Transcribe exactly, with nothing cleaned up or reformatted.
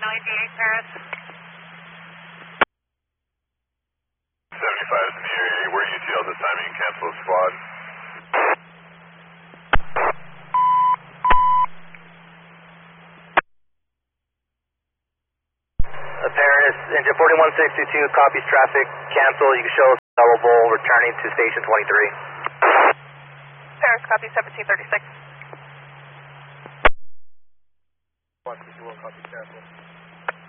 Charlie eighty-eight Paris. seventy-five is in the area. We're U T L this time. You can cancel the squad. Uh, Paris, engine forty-one sixty-two, copies traffic, cancel. You can show us available, returning to station twenty-three. Paris, copy seventeen thirty-six. one sixty-one, copy cancel.